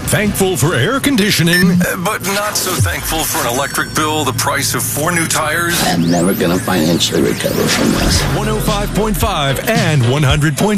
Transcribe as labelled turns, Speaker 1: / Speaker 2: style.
Speaker 1: Thankful for air conditioning,
Speaker 2: but not so thankful for an electric bill, the price of 4 new tires.
Speaker 3: I'm never going to financially recover from this.
Speaker 1: 105.5 and 100.7